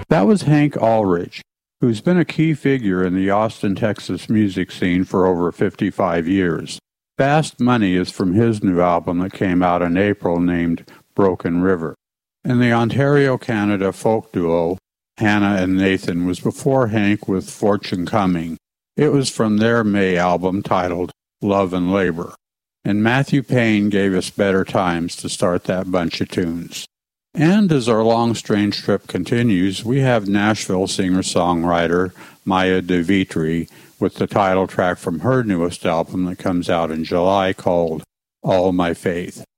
That was Hank Ulrich, who's been a key figure in the Austin, Texas music scene for over 55 years. Fast Money is from his new album that came out in April named Broken River. And the Ontario, Canada folk duo Hannah and Nathan was before Hank with Fortune Coming. It was from their May album titled Love and Labor. And Matthew Payne gave us Better Times to start that bunch of tunes. And as our long strange trip continues, we have Nashville singer-songwriter Maya DeVitri with the title track from her newest album that comes out in July called All My Faith.